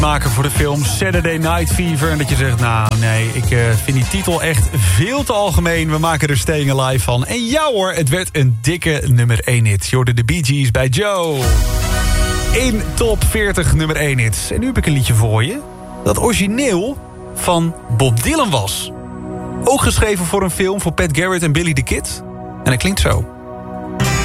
maken voor de film Saturday Night Fever. En dat je zegt, nou nee, ik vind die titel echt veel te algemeen. We maken er Staying Alive van. En ja hoor, het werd een dikke nummer 1 hit. Je hoorde de Bee Gees bij Joe. In top 40 nummer 1 hits. En nu heb ik een liedje voor je dat origineel van Bob Dylan was. Ook geschreven voor een film voor Pat Garrett en Billy the Kid. En het klinkt zo.